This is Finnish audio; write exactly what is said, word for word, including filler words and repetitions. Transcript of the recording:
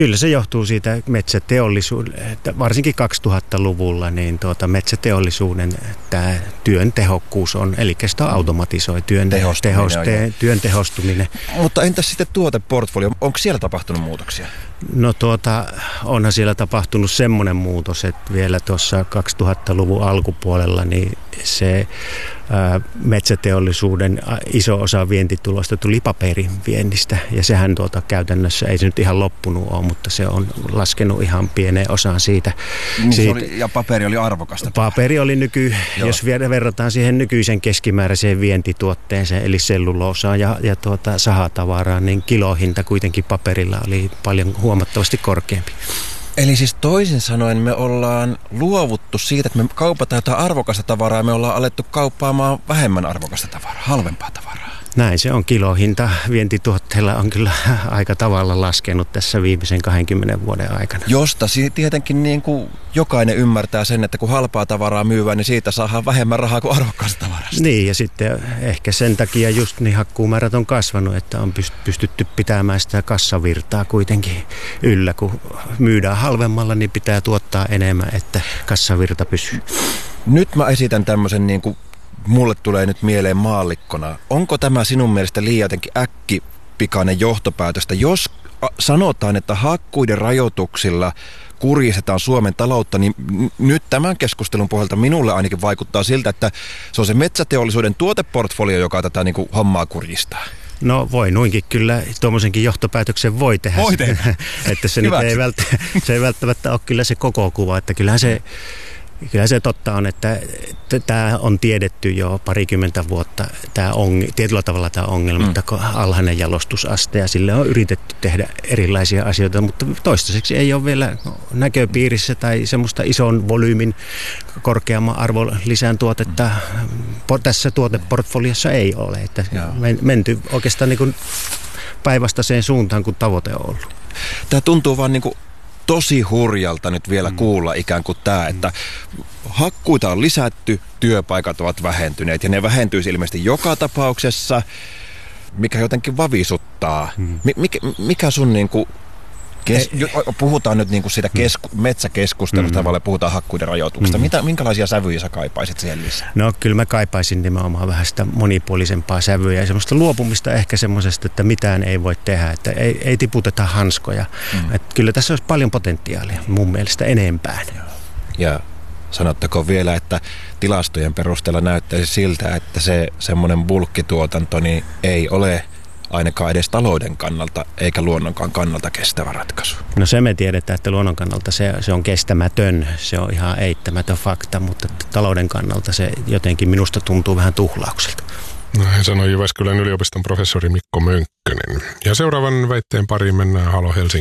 Kyllä se johtuu siitä metsäteollisuuden, varsinkin kaksituhattaluvulla, niin tuota metsäteollisuuden tämä työn tehokkuus on, eli sitä automatisoi työn tehostuminen. Työn tehostuminen. Mutta entäs sitten tuoteportfolio, onko siellä tapahtunut muutoksia? No tuota, onhan siellä tapahtunut semmoinen muutos, että vielä tuossa kaksituhattaluvun alkupuolella niin se ää, metsäteollisuuden iso osa vientitulosta tuli paperin viennistä. Ja sehän tuota käytännössä ei se nyt ihan loppunut ole, mutta se on laskenut ihan pieneen osaan siitä. Niin siitä oli, ja paperi oli arvokasta. Paperi oli nyky, jos verrataan siihen nykyisen keskimääräiseen vientituotteeseen, eli selluloosaan ja, ja tuota sahatavaraan, niin kilohinta kuitenkin paperilla oli paljon huomattavasti korkeampi. Eli siis toisin sanoen me ollaan luovuttu siitä, että me kaupataan jotain arvokasta tavaraa ja me ollaan alettu kauppaamaan vähemmän arvokasta tavaraa, halvempaa tavaraa. Näin se on. Kilohinta vientituotteilla on kyllä aika tavalla laskenut tässä viimeisen kahdenkymmenen vuoden aikana. Josta tietenkin niin kuin jokainen ymmärtää sen, että kun halpaa tavaraa myyvää, niin siitä saadaan vähemmän rahaa kuin arvokkaasta tavarasta. Niin, ja sitten ehkä sen takia just niin hakkuumäärät on kasvanut, että on pystytty pitämään sitä kassavirtaa kuitenkin yllä. Kun myydään halvemmalla, niin pitää tuottaa enemmän, että kassavirta pysyy. Nyt mä esitän tämmöisen niin kuin mulle tulee nyt mieleen maallikkona. Onko tämä sinun mielestä liian jotenkin äkkipikainen johtopäätöstä, jos sanotaan, että hakkuiden rajoituksilla kurjistetaan Suomen taloutta, niin nyt tämän keskustelun pohjalta minulle ainakin vaikuttaa siltä, että se on se metsäteollisuuden tuoteportfolio, joka tätä niin kuin hommaa kurjistaa. No voi noinkin kyllä, tuommoisenkin johtopäätöksen voi tehdä. Voi tehdä. Että se, nyt ei välttämättä, se ei välttämättä ole kyllä se koko kuva, että kyllähän se Kyllä se totta on, että tämä on tiedetty jo parikymmentä vuotta, tämä on, tietyllä tavalla tämä ongelma, mm. että alhainen jalostusaste ja sille on yritetty tehdä erilaisia asioita, mutta toistaiseksi ei ole vielä näköpiirissä tai semmoista ison volyymin korkeamman arvonlisän tuotetta mm. tässä tuoteportfoliossa ei ole, että menty oikeastaan niin kuin päinvastaiseen suuntaan kuin tavoite on ollut. Tämä tuntuu vaan niin kuin tosi hurjalta nyt vielä mm. kuulla ikään kuin tämä, että hakkuita on lisätty, työpaikat ovat vähentyneet ja ne vähentyisi ilmeisesti joka tapauksessa, mikä jotenkin vavisuttaa. Mm. Mikä, mikä sun niin kuin, kes, puhutaan nyt niin kuin siitä kesku, metsäkeskustelusta, mm. tavallaan puhutaan hakkuiden rajoituksesta. Mm. Mitä, minkälaisia sävyjä sä kaipaisit siihen lisää? No kyllä mä kaipaisin nimenomaan vähän sitä monipuolisempaa sävyä ja semmoista luopumista ehkä semmoisesta, että mitään ei voi tehdä, että ei, ei tiputeta hanskoja. Mm. Että kyllä tässä olisi paljon potentiaalia mun mielestä enempään. Ja sanottako vielä, että tilastojen perusteella näyttäisi siltä, että se semmoinen bulkkituotanto niin ei ole ainakaan edes talouden kannalta eikä luonnonkaan kannalta kestävä ratkaisu. No se me tiedetään, että luonnon kannalta se, se on kestämätön, se on ihan eittämätön fakta, mutta talouden kannalta se jotenkin minusta tuntuu vähän tuhlaukselta. Näin sanoi Jyväskylän yliopiston professori Mikko Mönkkönen. Ja seuraavan väitteen pariin mennään Halo Helsingin